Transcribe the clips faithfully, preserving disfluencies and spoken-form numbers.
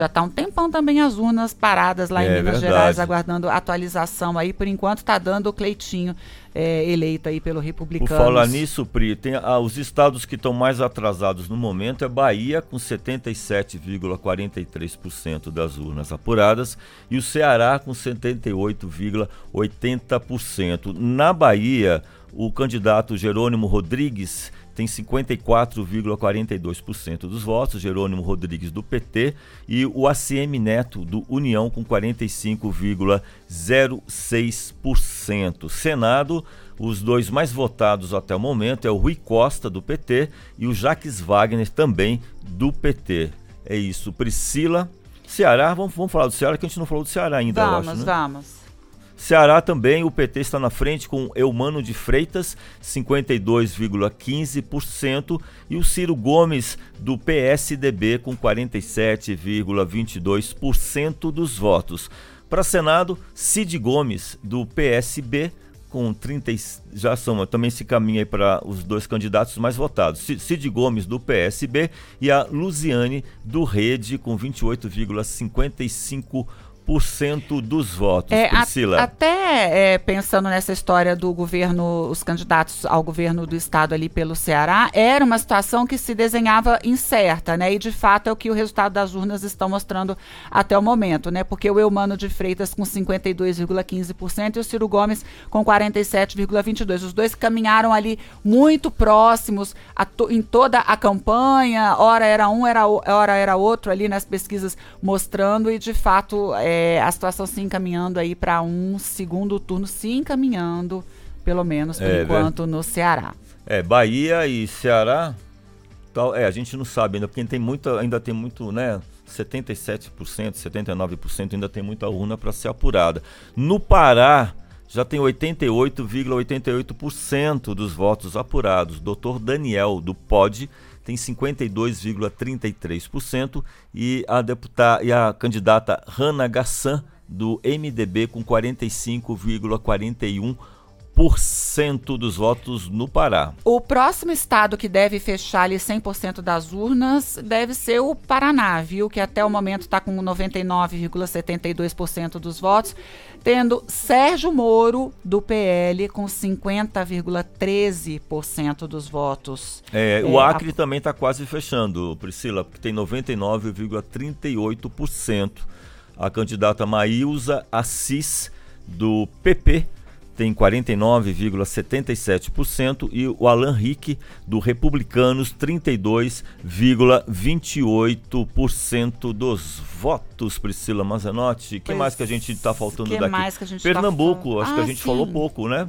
Já está um tempão também as urnas paradas lá em É Minas verdade. Gerais, aguardando atualização aí. Por enquanto está dando o Cleitinho é, eleito aí pelo Por Republicanos. falar nisso, Pri, tem, ah, os estados que estão mais atrasados no momento é Bahia, com setenta e sete vírgula quarenta e três por cento das urnas apuradas, e o Ceará com setenta e oito vírgula oitenta por cento. Na Bahia, o candidato Jerônimo Rodrigues tem cinquenta e quatro vírgula quarenta e dois por cento dos votos, Jerônimo Rodrigues do P T, e o A C M Neto do União com quarenta e cinco vírgula zero seis por cento. Senado, os dois mais votados até o momento é o Rui Costa do P T e o Jacques Wagner também do P T. É isso, Priscila. Ceará, vamos, vamos falar do Ceará, que a gente não falou do Ceará ainda, Vamos, eu acho, né? vamos. Ceará também, o P T está na frente com Eumano de Freitas, cinquenta e dois vírgula quinze por cento, e o Ciro Gomes do P S D B com quarenta e sete vírgula vinte e dois por cento dos votos. Para Senado, Cid Gomes do P S B com trinta, já são, também se caminha para os dois candidatos mais votados, Cid Gomes do P S B e a Luziane do Rede com vinte e oito vírgula cinquenta e cinco por cento dos votos, É, Priscila. a, até é, pensando nessa história do governo, os candidatos ao governo do estado ali pelo Ceará, era uma situação que se desenhava incerta, né? E de fato é o que o resultado das urnas estão mostrando até o momento, né? Porque o Eumano de Freitas com cinquenta e dois vírgula quinze por cento e o Ciro Gomes com quarenta e sete vírgula vinte e dois por cento. Os dois caminharam ali muito próximos a to, em toda a campanha, ora era um, era, ora era outro ali nas pesquisas mostrando, e de fato é, É, a situação se encaminhando aí para um segundo turno, se encaminhando, pelo menos por é, enquanto, né? no Ceará. É, Bahia e Ceará, tal, é, a gente não sabe ainda, porque tem muita, ainda tem muito, né, setenta e sete por cento, setenta e nove por cento ainda tem muita urna para ser apurada. No Pará, já tem oitenta e oito vírgula oitenta e oito por cento dos votos apurados. doutor Daniel, do P O D, tem cinquenta e dois vírgula trinta e três por cento e a deputada e a candidata Rana Gassan do M D B com quarenta e cinco vírgula quarenta e um por cento dos votos no Pará. O próximo estado que deve fechar ali cem por cento das urnas deve ser o Paraná, viu? Que até o momento está com noventa e nove vírgula setenta e dois por cento dos votos, tendo Sérgio Moro do P L com cinquenta vírgula treze por cento dos votos. É, é, o Acre a... também está quase fechando, Priscila, porque tem noventa e nove vírgula trinta e oito por cento. A candidata Maílza Assis do P P tem quarenta e nove vírgula setenta e sete por cento e o Alan Rick do Republicanos trinta e dois vírgula vinte e oito por cento dos votos, Priscila Mazenotti. O que mais que a gente está faltando que daqui? Mais que a gente Pernambuco, tá acho ah, que a gente sim. falou pouco, né?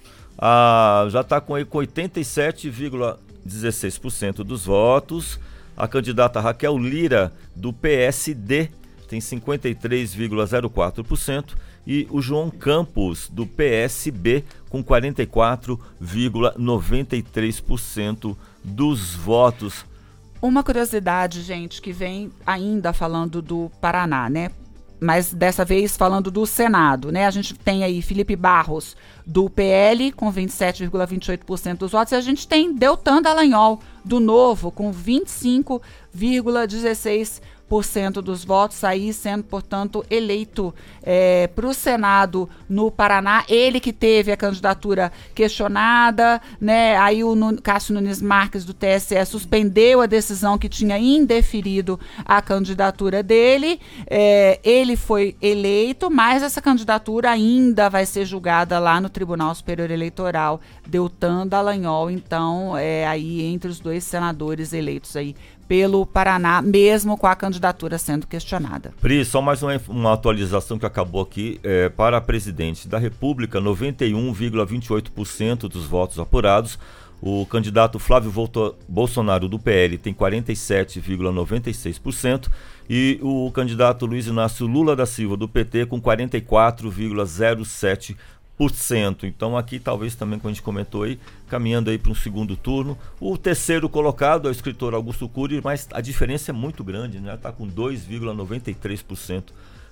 Ah, já está com oitenta e sete vírgula dezesseis por cento dos votos. A candidata Raquel Lira do P S D tem cinquenta e três vírgula zero quatro por cento e o João Campos do P S B com quarenta e quatro vírgula noventa e três por cento dos votos. Uma curiosidade, gente, que vem ainda falando do Paraná, né? Mas dessa vez falando do Senado, né? A gente tem aí Felipe Barros do P L com vinte e sete vírgula vinte e oito por cento dos votos, e a gente tem Deltan Dallagnol do Novo com vinte e cinco vírgula dezesseis por cento dos votos, aí sendo, portanto, eleito é, para o Senado no Paraná. Ele que teve a candidatura questionada, né? Aí o Nun- Cássio Nunes Marques do T S E suspendeu a decisão que tinha indeferido a candidatura dele. É, ele foi eleito, mas essa candidatura ainda vai ser julgada lá no Tribunal Superior Eleitoral. Deltan Dallagnol, então, é aí entre os dois senadores eleitos aí pelo Paraná, mesmo com a candidatura sendo questionada. Pri, só mais uma, uma atualização que acabou aqui. É, para presidente da República, noventa e um vírgula vinte e oito por cento dos votos apurados. O candidato Flávio Volto, Bolsonaro do P L tem quarenta e sete vírgula noventa e seis por cento e o candidato Luiz Inácio Lula da Silva do P T com quarenta e quatro vírgula zero sete por cento. Por cento. Então aqui talvez também, como a gente comentou aí, caminhando aí para um segundo turno. O terceiro colocado é o escritor Augusto Cury, mas a diferença é muito grande, né? Está com dois vírgula noventa e três por cento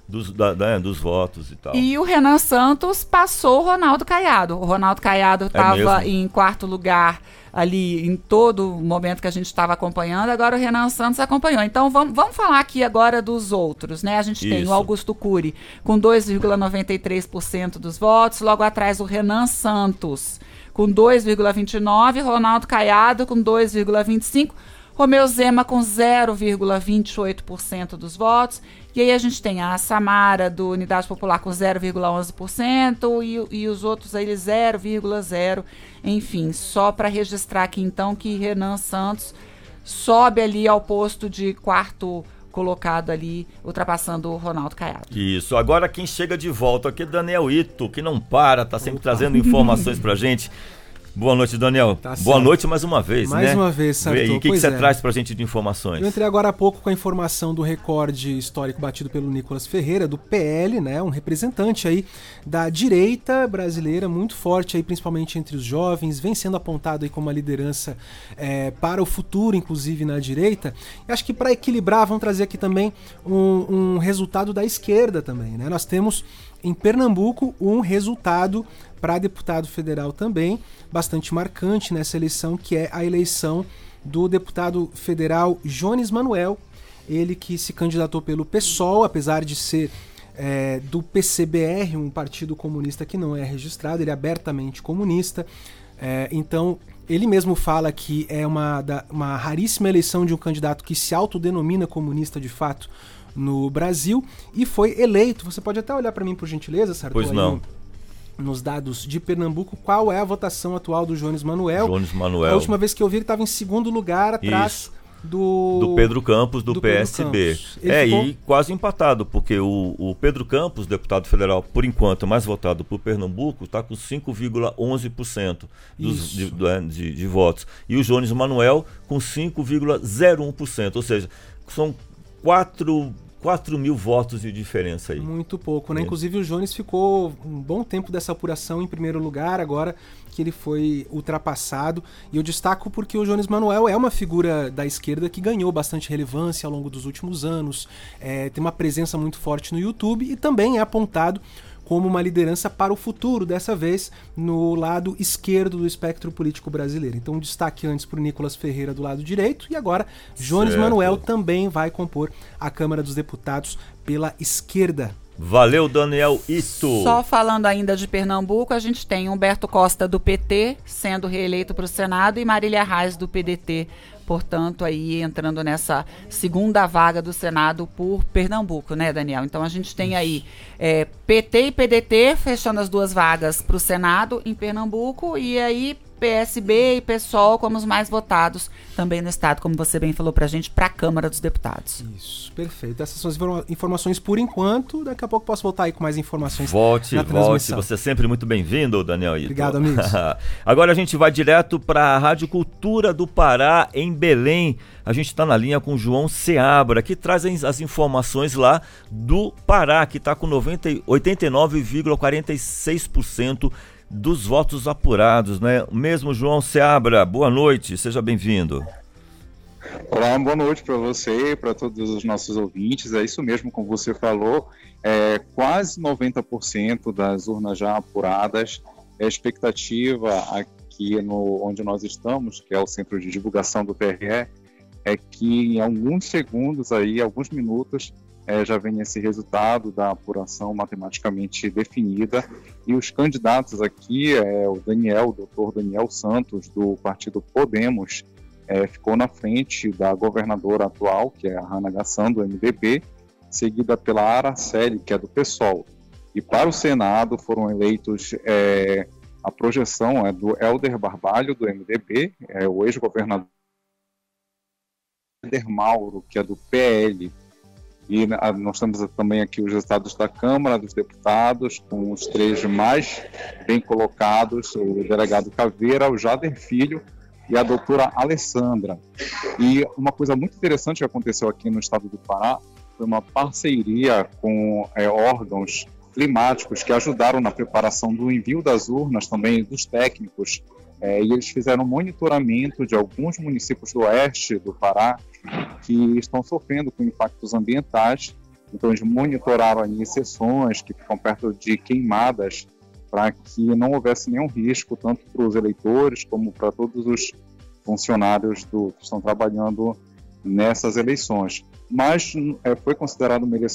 dos, da, da, dos votos e tal. E o Renan Santos passou o Ronaldo Caiado. O Ronaldo Caiado estava é em quarto lugar ali em todo o momento que a gente estava acompanhando, agora o Renan Santos acompanhou. Então vamos, vamos falar aqui agora dos outros, né? A gente Isso. tem o Augusto Cury com dois vírgula noventa e três por cento dos votos, logo atrás o Renan Santos com dois vírgula vinte e nove por cento, Ronaldo Caiado com dois vírgula vinte e cinco por cento, Romeu Zema com zero vírgula vinte e oito por cento dos votos. E aí a gente tem a Samara do Unidade Popular com zero vírgula onze por cento e, e os outros aí zero vírgula zero por cento. Enfim, só para registrar aqui então que Renan Santos sobe ali ao posto de quarto colocado ali, ultrapassando o Ronaldo Caiado. Isso. Agora quem chega de volta aqui é Daniel Ito, que não para, tá sempre Opa. trazendo informações pra gente. Boa noite, Daniel. Tá Boa noite mais uma vez, mais né? Mais uma vez, Sartor. E o que, que você é. traz pra gente de informações? Eu entrei agora há pouco com a informação do recorde histórico batido pelo Nicolas Ferreira, do P L, né? Um representante aí da direita brasileira, muito forte aí, principalmente entre os jovens, vem sendo apontado aí como uma liderança é, para o futuro, inclusive na direita. E acho que para equilibrar, vamos trazer aqui também um, um resultado da esquerda também, né? Nós temos em Pernambuco um resultado para deputado federal também, bastante marcante nessa eleição, que é a eleição do deputado federal Jones Manuel, ele que se candidatou pelo PSOL, apesar de ser é, do P C B R, um partido comunista que não é registrado, ele é abertamente comunista, é, então ele mesmo fala que é uma, da, uma raríssima eleição de um candidato que se autodenomina comunista de fato no Brasil, e foi eleito. Você pode até olhar para mim por gentileza, Sartor? Pois não. Nos dados de Pernambuco, qual é a votação atual do Jones Manuel. Jones Manuel. A última vez que eu vi, ele estava em segundo lugar, atrás do... do Pedro Campos, do, do P S B. É, ficou... e quase empatado, porque o, o Pedro Campos, deputado federal, por enquanto, mais votado por Pernambuco, está com cinco vírgula onze por cento dos, de, de, de votos. E o Jones Manuel com cinco vírgula zero um por cento, ou seja, são quatro... quatro mil votos de diferença aí. Muito pouco, né? É. Inclusive o Jones ficou um bom tempo dessa apuração em primeiro lugar, agora que ele foi ultrapassado. E eu destaco porque o Jones Manuel é uma figura da esquerda que ganhou bastante relevância ao longo dos últimos anos, é, tem uma presença muito forte no YouTube e também é apontado como uma liderança para o futuro, dessa vez no lado esquerdo do espectro político brasileiro. Então um destaque antes para o Nicolas Ferreira do lado direito e agora Jones certo. Manuel também vai compor a Câmara dos Deputados pela esquerda. Valeu, Daniel Ito. Só falando ainda de Pernambuco, a gente tem Humberto Costa do P T sendo reeleito para o Senado e Marília Reis do P D T, portanto, aí entrando nessa segunda vaga do Senado por Pernambuco, né, Daniel? Então a gente tem aí é, P T e P D T fechando as duas vagas para o Senado em Pernambuco e aí P S B e PSOL como os mais votados também no estado, como você bem falou pra gente, para a Câmara dos Deputados. Isso, perfeito. Essas são as informações por enquanto. Daqui a pouco posso voltar aí com mais informações. Volte, na volte. Você é sempre muito bem-vindo, Daniel Ito. Obrigado, amigos. Agora a gente vai direto para a Rádio Cultura do Pará, em Belém. A gente está na linha com o João Seabra, que traz as informações lá do Pará, que está com oitenta e nove vírgula quarenta e seis por cento dos votos apurados, né? Mesmo João Seabra, boa noite, seja bem-vindo. Olá, boa noite para você e para todos os nossos ouvintes. É isso mesmo, como você falou, é, quase noventa por cento das urnas já apuradas. A expectativa aqui no, onde nós estamos, que é o Centro de Divulgação do T R E, é que em alguns segundos, aí, alguns minutos, É, já vem esse resultado da apuração matematicamente definida e os candidatos aqui, é, o Daniel, o doutor Daniel Santos, do partido Podemos, é, ficou na frente da governadora atual, que é a Hannah Gassan, do M D B, seguida pela Araceli, que é do PSOL. E para o Senado foram eleitos, é, a projeção é do Helder Barbalho, do M D B, é, o ex-governador Helder Mauro, que é do P L. E nós temos também aqui os resultados da Câmara dos Deputados, com os três mais bem colocados, o delegado Caveira, o Jader Filho e a doutora Alessandra. E uma coisa muito interessante que aconteceu aqui no estado do Pará foi uma parceria com é, órgãos climáticos que ajudaram na preparação do envio das urnas, também dos técnicos, é, e eles fizeram monitoramento de alguns municípios do oeste do Pará que estão sofrendo com impactos ambientais Então eles monitoraram ali sessões que ficam perto de queimadas para que não houvesse nenhum risco, tanto para os eleitores como para todos os funcionários do, que estão trabalhando nessas eleições. Mas é, foi considerado uma eleição